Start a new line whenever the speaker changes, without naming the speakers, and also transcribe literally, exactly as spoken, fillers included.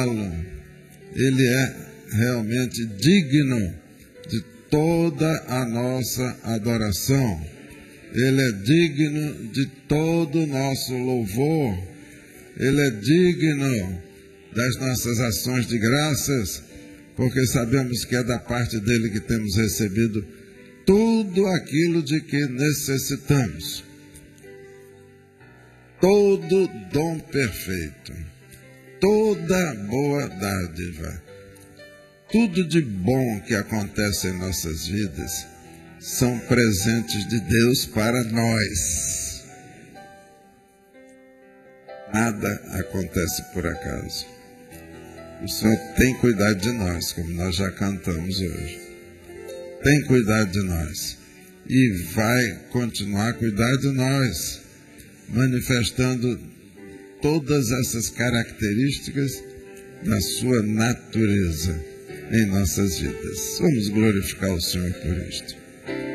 adorá-lo. Ele é realmente digno de toda a nossa adoração. Ele é digno de todo o nosso louvor. Ele é digno das nossas ações de graças, porque sabemos que é da parte dele que temos recebido tudo aquilo de que necessitamos. Todo dom perfeito, toda boa dádiva, tudo de bom que acontece em nossas vidas são presentes de Deus para nós. Nada acontece por acaso. O Senhor tem cuidado de nós, como nós já cantamos hoje. Tem cuidado de nós. E vai continuar a cuidar de nós, manifestando todas essas características da sua natureza em nossas vidas. Vamos glorificar o Senhor por isto.